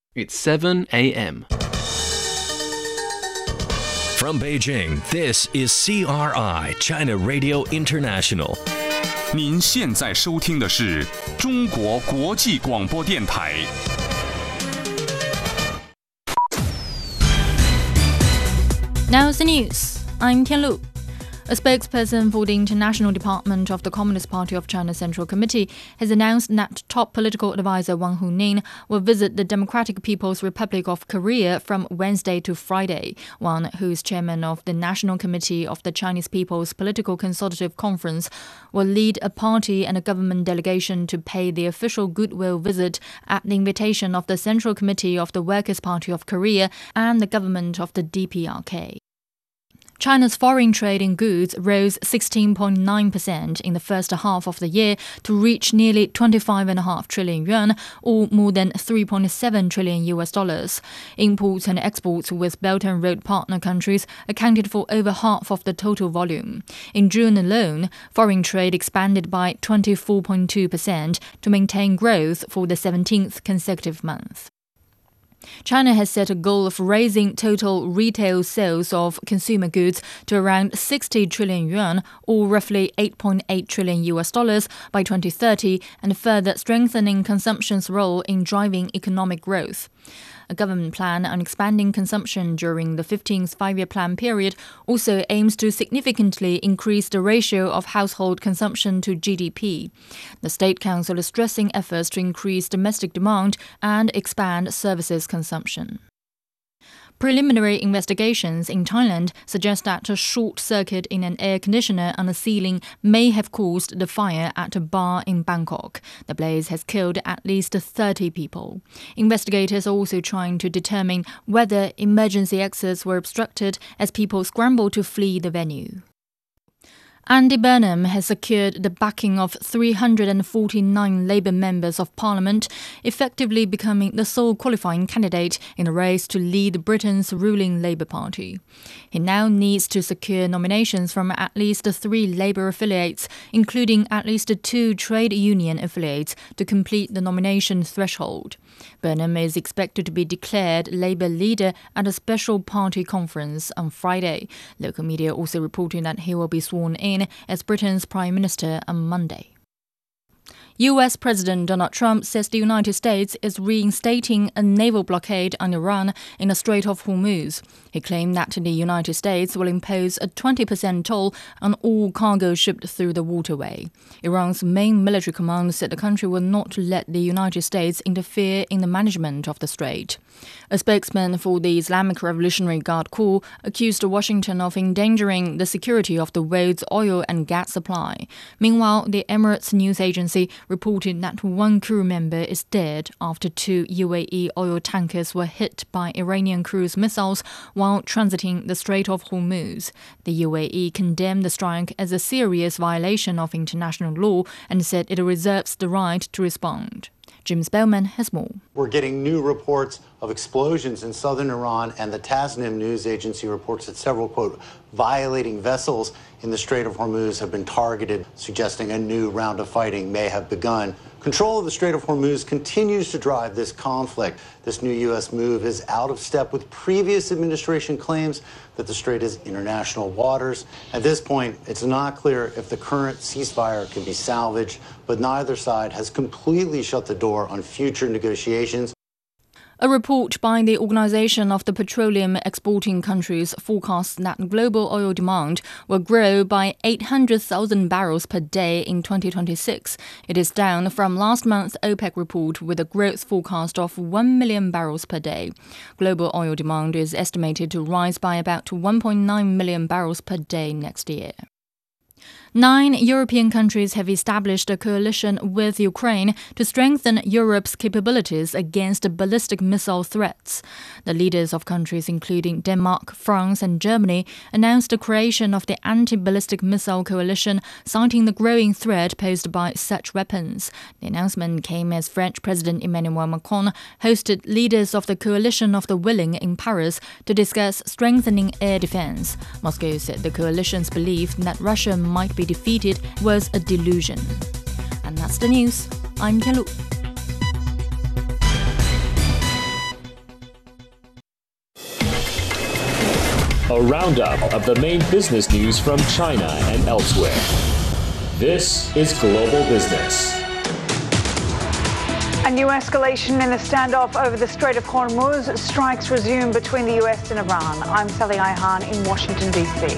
It's 7 a.m. From Beijing, this is CRI, China Radio International. 您现在收听的是中国国际广播电台。 Now's the news. I'm Tian Lu. A spokesperson for the International Department of the Communist Party of China Central Committee has announced that top political advisor Wang Huning will visit the Democratic People's Republic of Korea from Wednesday to Friday. Wang, who is chairman of the National Committee of the Chinese People's Political Consultative Conference, will lead a party and a government delegation to pay the official goodwill visit at the invitation of the Central Committee of the Workers' Party of Korea and the government of the DPRK. China's foreign trade in goods rose 16.9% in the first half of the year to reach nearly 25.5 trillion yuan, or more than $3.7 trillion US. Imports and exports with Belt and Road partner countries accounted for over half of the total volume. In June alone, foreign trade expanded by 24.2% to maintain growth for the 17th consecutive month. China has set a goal of raising total retail sales of consumer goods to around 60 trillion yuan, or roughly $8.8 trillion US by 2030, and further strengthening consumption's role in driving economic growth. A government plan on expanding consumption during the 15th five-year plan period also aims to significantly increase the ratio of household consumption to GDP. The State Council is stressing efforts to increase domestic demand and expand services consumption. Preliminary investigations in Thailand suggest that a short circuit in an air conditioner on a ceiling may have caused the fire at a bar in Bangkok. The blaze has killed at least 30 people. Investigators are also trying to determine whether emergency exits were obstructed as people scrambled to flee the venue. Andy Burnham has secured the backing of 349 Labour members of Parliament, effectively becoming the sole qualifying candidate in the race to lead Britain's ruling Labour Party. He now needs to secure nominations from at least 3 Labour affiliates, including at least 2 trade union affiliates, to complete the nomination threshold. Burnham is expected to be declared Labour leader at a special party conference on Friday. Local media also reporting that he will be sworn in as Britain's Prime Minister on Monday. US President Donald Trump says the United States is reinstating a naval blockade on Iran in the Strait of Hormuz. He claimed that the United States will impose a 20% toll on all cargo shipped through the waterway. Iran's main military command said the country will not let the United States interfere in the management of the strait. A spokesman for the Islamic Revolutionary Guard Corps accused Washington of endangering the security of the world's oil and gas supply. Meanwhile, the Emirates news agency reported that 1 crew member is dead after 2 UAE oil tankers were hit by Iranian cruise missiles while transiting the Strait of Hormuz. The UAE condemned the strike as a serious violation of international law and said it reserves the right to respond. Jim Spellman has more. We're getting new reports of explosions in southern Iran, and the Tasnim news agency reports that several, quote, violating vessels in the Strait of Hormuz have been targeted, suggesting a new round of fighting may have begun. Control of the Strait of Hormuz continues to drive this conflict. This new U.S. move is out of step with previous administration claims that the strait is international waters. At this point, it's not clear if the current ceasefire can be salvaged, but neither side has completely shut the door on future negotiations. A report by the Organization of the Petroleum Exporting Countries forecasts that global oil demand will grow by 800,000 barrels per day in 2026. It is down from last month's OPEC report with a growth forecast of 1 million barrels per day. Global oil demand is estimated to rise by about 1.9 million barrels per day next year. 9 European countries have established a coalition with Ukraine to strengthen Europe's capabilities against ballistic missile threats. The leaders of countries including Denmark, France and Germany announced the creation of the Anti-Ballistic Missile Coalition, citing the growing threat posed by such weapons. The announcement came as French President Emmanuel Macron hosted leaders of the Coalition of the Willing in Paris to discuss strengthening air defense. Moscow said the coalition's belief that Russia might be defeated was a delusion. And that's the news. I'm Tian Lu. a roundup of the main business news from China and elsewhere. This is Global Business. A new escalation in the standoff over the Strait of Hormuz. Strikes resume between the US and Iran. I'm Sally Ayhan in Washington, D.C.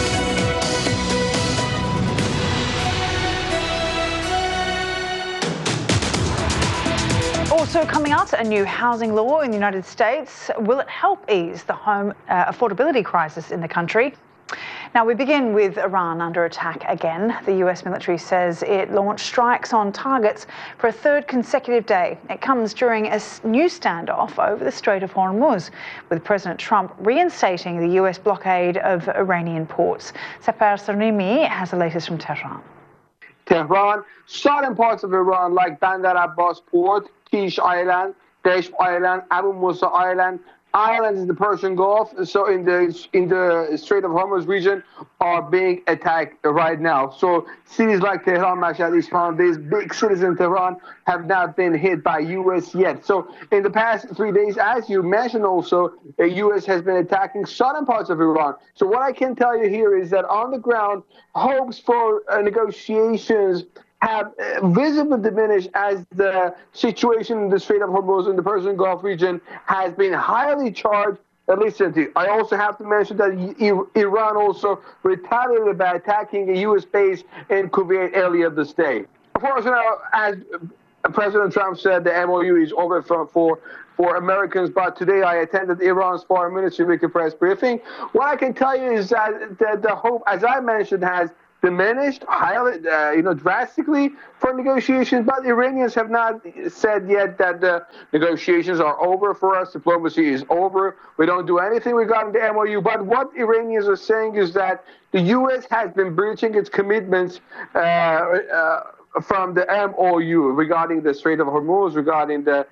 Also coming out, a new housing law in the United States. Will it help ease the home affordability crisis in the country? Now, we begin with Iran under attack again. The US military says it launched strikes on targets for a third consecutive day. It comes during a new standoff over the Strait of Hormuz, with President Trump reinstating the US blockade of Iranian ports. Sapar Sarimi has the latest from Tehran. Tehran, southern parts of Iran like Bandar Abbas Port, Kish Island, Qeshm Island, Abu Musa Island, islands in the Persian Gulf, so in the Strait of Hormuz region, are being attacked right now. So cities like Tehran, Mashhad, Isfahan, these big cities in Tehran have not been hit by U.S. yet. So in the past 3 days, as you mentioned also, the U.S. has been attacking southern parts of Iran. So what I can tell you here is that on the ground, hopes for negotiations have visibly diminished as the situation in the Strait of Hormuz in the Persian Gulf region has been highly charged. Recently, I also have to mention that Iran also retaliated by attacking a U.S. base in Kuwait earlier this day. Of course, as President Trump said, the MOU is over for Americans, but today I attended Iran's foreign ministry with a press briefing. What I can tell you is that the hope, as I mentioned, has diminished highly, drastically for negotiations, but the Iranians have not said yet that the negotiations are over for us. Diplomacy is over. We don't do anything regarding the MOU. But what Iranians are saying is that the U.S. has been breaching its commitments from the MOU regarding the Strait of Hormuz, regarding the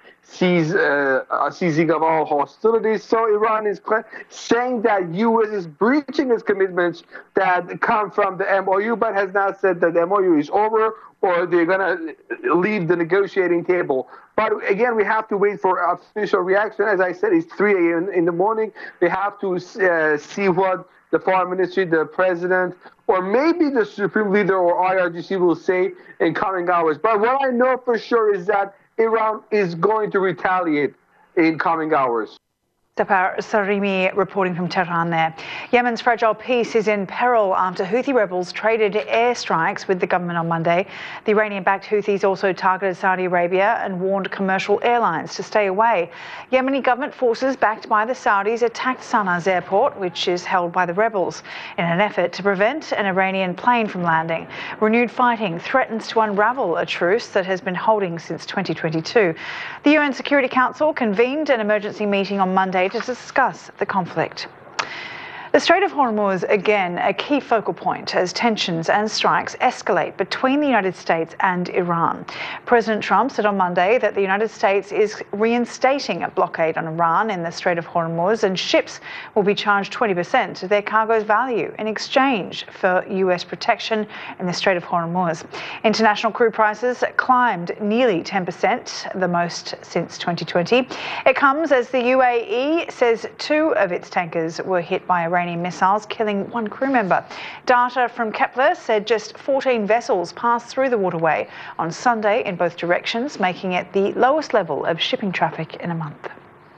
ceasing of all hostilities. So Iran is saying that U.S. is breaching its commitments that come from the MOU, but has not said that the MOU is over or they're going to leave the negotiating table. But again, we have to wait for official reaction. As I said, it's 3 a.m. in the morning. We have to see what the foreign ministry, the president, or maybe the supreme leader or IRGC will say in coming hours. But what I know for sure is that Iran is going to retaliate in coming hours. Sapar Sarimi reporting from Tehran there. Yemen's fragile peace is in peril after Houthi rebels traded airstrikes with the government on Monday. The Iranian-backed Houthis also targeted Saudi Arabia and warned commercial airlines to stay away. Yemeni government forces backed by the Saudis attacked Sanaa's airport, which is held by the rebels, in an effort to prevent an Iranian plane from landing. Renewed fighting threatens to unravel a truce that has been holding since 2022. The UN Security Council convened an emergency meeting on Monday to discuss the conflict. The Strait of Hormuz, again, a key focal point as tensions and strikes escalate between the United States and Iran. President Trump said on Monday that the United States is reinstating a blockade on Iran in the Strait of Hormuz, and ships will be charged 20% of their cargo's value in exchange for U.S. protection in the Strait of Hormuz. International crude prices climbed nearly 10%, the most since 2020. It comes as the UAE says 2 of its tankers were hit by Iranian missiles, killing 1 crew member. Data from Kepler said just 14 vessels passed through the waterway on Sunday in both directions, making it the lowest level of shipping traffic in a month.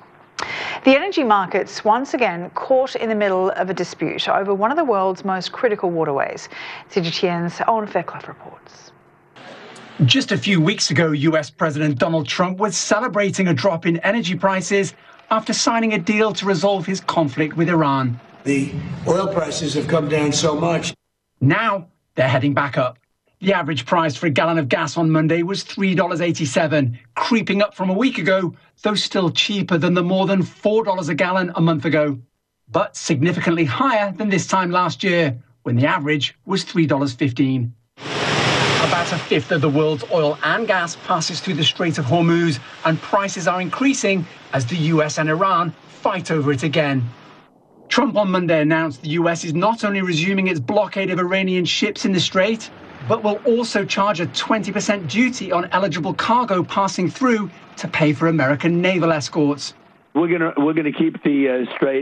The energy markets once again caught in the middle of a dispute over one of the world's most critical waterways. CGTN's Owen Fairclough reports. Just a few weeks ago, US President Donald Trump was celebrating a drop in energy prices after signing a deal to resolve his conflict with Iran. The oil prices have come down so much. Now they're heading back up. The average price for a gallon of gas on Monday was $3.87, creeping up from a week ago, though still cheaper than the more than $4 a gallon a month ago, but significantly higher than this time last year, when the average was $3.15. About a fifth of the world's oil and gas passes through the Strait of Hormuz, and prices are increasing as the US and Iran fight over it again. Trump on Monday announced the US is not only resuming its blockade of Iranian ships in the Strait, but will also charge a 20% duty on eligible cargo passing through to pay for American naval escorts. We're gonna keep the Strait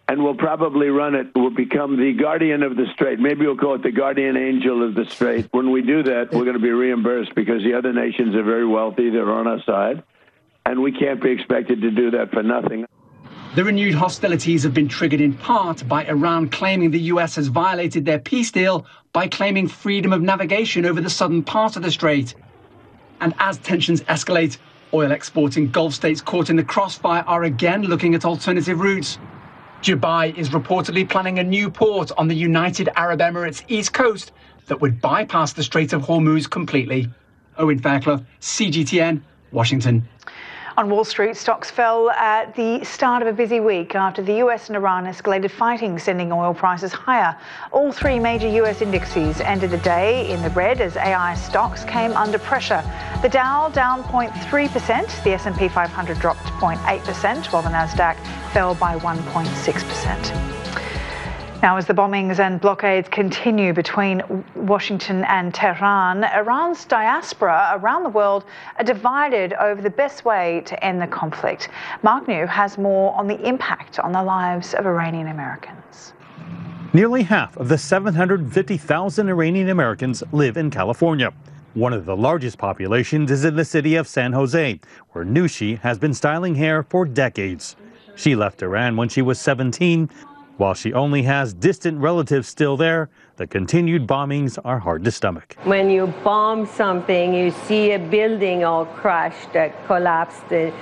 and we'll probably run it. We'll become the guardian of the strait. Maybe we'll call it the guardian angel of the strait. When we do that, we're going to be reimbursed because the other nations are very wealthy. They're on our side, and we can't be expected to do that for nothing. The renewed hostilities have been triggered in part by Iran claiming the US has violated their peace deal by claiming freedom of navigation over the southern part of the strait. And as tensions escalate, oil exporting Gulf states caught in the crossfire are again looking at alternative routes. Dubai is reportedly planning a new port on the United Arab Emirates east coast that would bypass the Strait of Hormuz completely. Owen Fairclough, CGTN, Washington. On Wall Street, stocks fell at the start of a busy week after the US and Iran escalated fighting, sending oil prices higher. All three major US indexes ended the day in the red as AI stocks came under pressure. The Dow down 0.3%, the S&P 500 dropped 0.8%, while the Nasdaq fell by 1.6%. Now, as the bombings and blockades continue between Washington and Tehran, Iran's diaspora around the world are divided over the best way to end the conflict. Mark New has more on the impact on the lives of Iranian Americans. Nearly half of the 750,000 Iranian Americans live in California. One of the largest populations is in the city of San Jose, where Nushi has been styling hair for decades. She left Iran when she was 17. While she only has distant relatives still there, the continued bombings are hard to stomach. When you bomb something, you see a building all crashed, collapsed.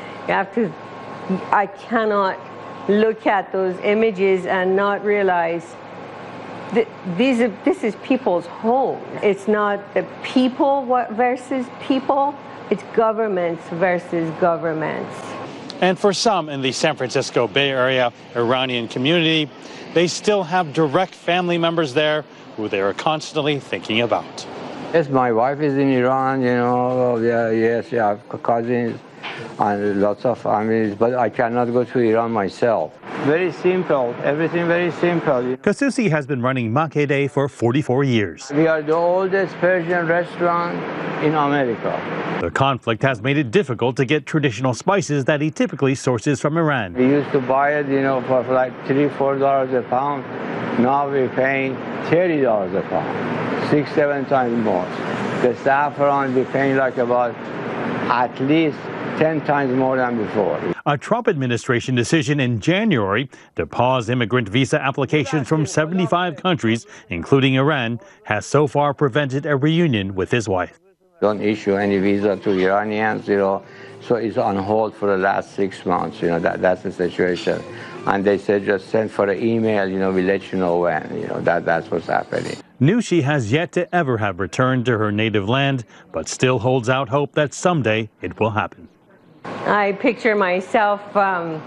I cannot look at those images and not realize that this is people's home. It's not the people versus people, it's governments versus governments. And for some in the San Francisco Bay Area Iranian community, they still have direct family members there who they are constantly thinking about. Yes, my wife is in Iran, yes, I have cousins and lots of families, but I cannot go to Iran myself. Very simple, everything very simple. Kasusi has been running Makede for 44 years. We are the oldest Persian restaurant in America. The conflict has made it difficult to get traditional spices that he typically sources from Iran. We used to buy it, for like $3-4 a pound. Now we're paying $30 a pound, 6-7 times more. The saffron we're paying like about at least 10 times more than before. A Trump administration decision in January to pause immigrant visa applications from 75 countries, including Iran, has so far prevented a reunion with his wife. Don't issue any visa to Iranians, so it's on hold for the last 6 months, that's the situation. And they said just send for an email, we let you know when, that's what's happening. Nushi has yet to ever have returned to her native land, but still holds out hope that someday it will happen. I picture myself, I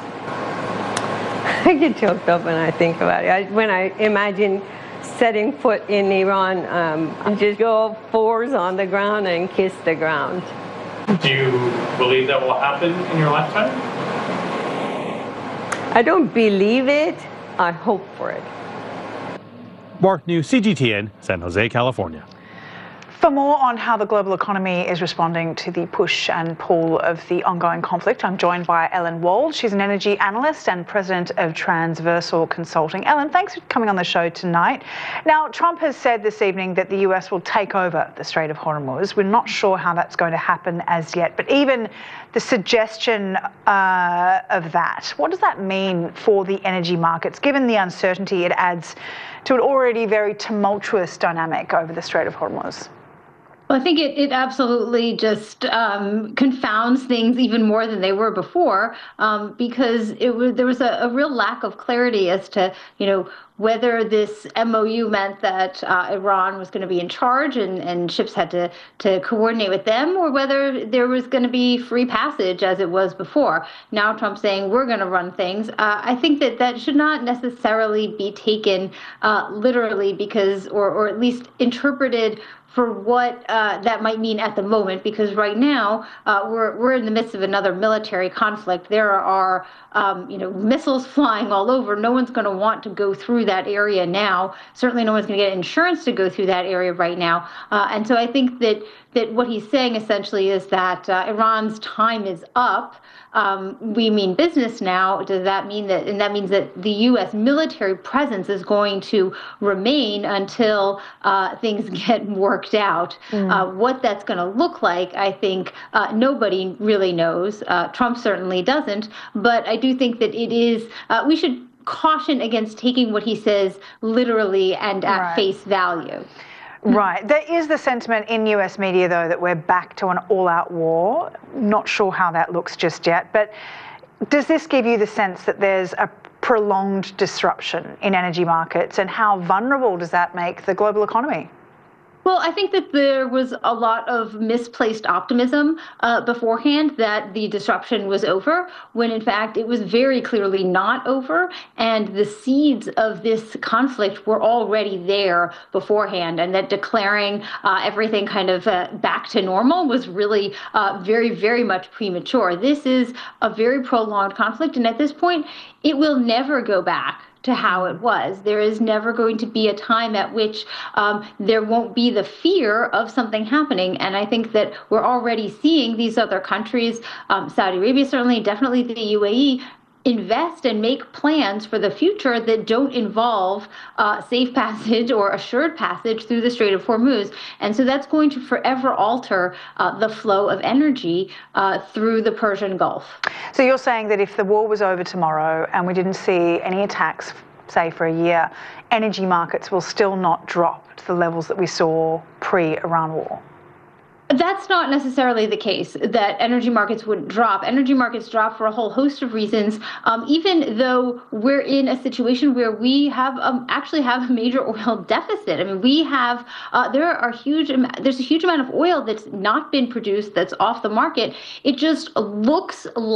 get choked up when I think about it. When I imagine setting foot in Iran, I just go fours on the ground and kiss the ground. Do you believe that will happen in your lifetime? I don't believe it, I hope for it. Mark New, CGTN, San Jose, California. For more on how the global economy is responding to the push and pull of the ongoing conflict, I'm joined by Ellen Wald. She's an energy analyst and president of Transversal Consulting. Ellen, thanks for coming on the show tonight. Now, Trump has said this evening that the US will take over the Strait of Hormuz. We're not sure how that's going to happen as yet, but even the suggestion of that, what does that mean for the energy markets, given the uncertainty it adds to an already very tumultuous dynamic over the Strait of Hormuz? Well, I think it absolutely just confounds things even more than they were before, because there was a real lack of clarity as to, whether this MOU meant that Iran was going to be in charge and ships had to coordinate with them, or whether there was going to be free passage as it was before. Now Trump's saying we're going to run things. I think that should not necessarily be taken literally, because, or at least interpreted for what that might mean at the moment, because right now we're in the midst of another military conflict. There are missiles flying all over. No one's going to want to go through through that area now. Certainly no one's going to get insurance to go through that area right now. And so I think that what he's saying essentially is that Iran's time is up. We mean business now. Does that mean that, and that means that the U.S. military presence is going to remain until things get worked out. What that's going to look like, I think nobody really knows. Trump certainly doesn't. But I do think that it is, we should caution against taking what he says literally and at face value. Right. There is the sentiment in US media, though, that we're back to an all-out war. Not sure how that looks just yet. But does this give you the sense that there's a prolonged disruption in energy markets? And how vulnerable does that make the global economy? Well, I think that there was a lot of misplaced optimism beforehand that the disruption was over, when in fact it was very clearly not over. And the seeds of this conflict were already there beforehand. And that declaring everything kind of back to normal was really very, very much premature. This is a very prolonged conflict. And at this point, it will never go back to how it was. There is never going to be a time at which there won't be the fear of something happening. And I think that we're already seeing these other countries, Saudi Arabia certainly, definitely the UAE, invest and make plans for the future that don't involve safe passage or assured passage through the Strait of Hormuz. And so that's going to forever alter the flow of energy through the Persian Gulf. So you're saying that if the war was over tomorrow and we didn't see any attacks, say, for a year, energy markets will still not drop to the levels that we saw pre-Iran war? That's not necessarily the case, that energy markets wouldn't drop. Energy markets drop for a whole host of reasons, even though we're in a situation where we have actually have a major oil deficit. I mean, we have, there's a huge amount of oil that's not been produced, that's off the market. It just looks